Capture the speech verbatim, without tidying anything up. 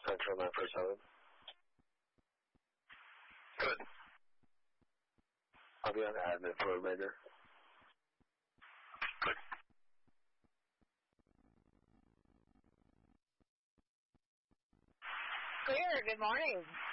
Central nine four seven. Good. I'll be on admin for a remainder. Good. Clear, good morning.